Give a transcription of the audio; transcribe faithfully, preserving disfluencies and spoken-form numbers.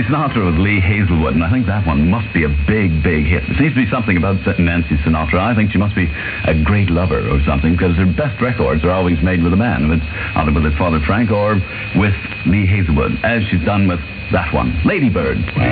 Sinatra with Lee Hazelwood, and I think that one must be a big, big hit. There seems to be something about Nancy Sinatra. I think she must be a great lover or something, because her best records are always made with a man, with, either with her father Frank or with Lee Hazelwood, as she's done with that one, Lady Bird.